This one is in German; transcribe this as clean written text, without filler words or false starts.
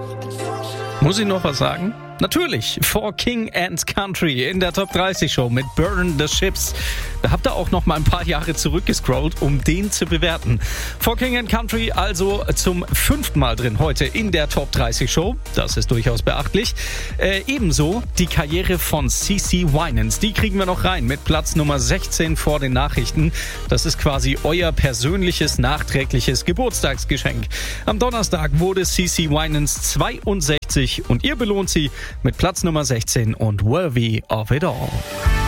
Muss ich noch was sagen? Natürlich, For King and Country in der Top 30 Show mit Burn the Ships. Da habt ihr auch noch mal ein paar Jahre zurückgescrollt, um den zu bewerten. For King and Country also zum 5. Mal drin heute in der Top 30 Show. Das ist durchaus beachtlich. Ebenso die Karriere von CeCe Winans. Die kriegen wir noch rein mit Platz Nummer 16 vor den Nachrichten. Das ist quasi euer persönliches, nachträgliches Geburtstagsgeschenk. Am Donnerstag wurde CeCe Winans 62 und ihr belohnt sie mit Platz Nummer 16 und Worthy of It All.